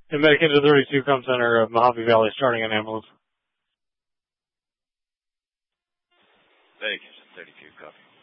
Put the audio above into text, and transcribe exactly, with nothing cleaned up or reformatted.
And Medicaid to thirty-two Com Center of Mojave Valley, starting an ambulance. Medicaid to thirty-two, copy.